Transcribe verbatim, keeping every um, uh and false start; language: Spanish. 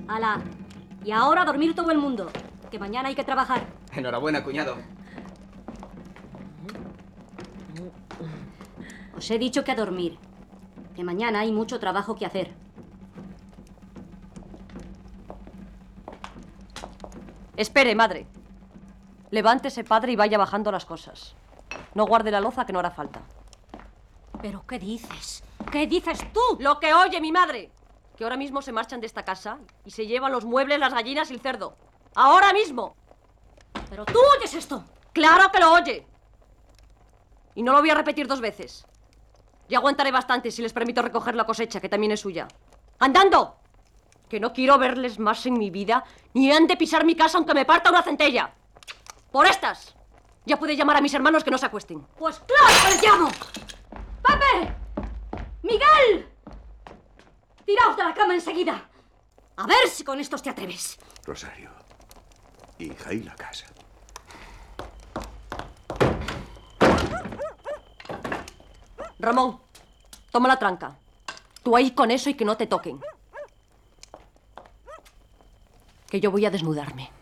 ¡Hala! Y ahora a dormir todo el mundo, que mañana hay que trabajar. Enhorabuena, cuñado. Os he dicho que a dormir, que mañana hay mucho trabajo que hacer. Espere, madre. Levántese, padre, y vaya bajando las cosas. No guarde la loza, que no hará falta. ¿Pero qué dices? ¿Qué dices tú? Lo que oye mi madre. Que ahora mismo se marchan de esta casa y se llevan los muebles, las gallinas y el cerdo. ¡Ahora mismo! ¿Pero tú oyes esto? ¡Claro que lo oye! Y no lo voy a repetir dos veces. Ya aguantaré bastante si les permito recoger la cosecha, que también es suya. ¡Andando! Que no quiero verles más en mi vida, ni han de pisar mi casa aunque me parta una centella. ¡Por estas! Ya puede llamar a mis hermanos que no se acuesten. ¡Pues claro que les llamo! ¡Pepe! ¡Miguel! ¡Tiraos de la cama enseguida! A ver si con estos te atreves. Rosario, hija, y la casa. Ramón, toma la tranca. Tú ahí con eso y que no te toquen. Que yo voy a desnudarme.